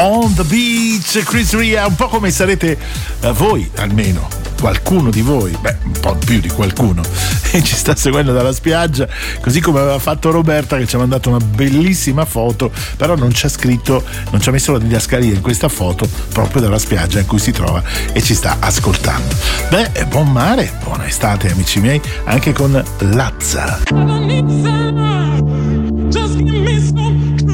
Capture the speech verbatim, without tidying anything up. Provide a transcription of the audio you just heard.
On the Beach, Chris Ria, un po' come sarete eh, voi, almeno qualcuno di voi, beh, un po' più di qualcuno, e ci sta seguendo dalla spiaggia, così come aveva fatto Roberta, che ci ha mandato una bellissima foto, però non ci ha scritto, non ci ha messo la didascalia in questa foto proprio dalla spiaggia in cui si trova e ci sta ascoltando. Beh, buon mare, buona estate amici miei, anche con Lazza. Just give me some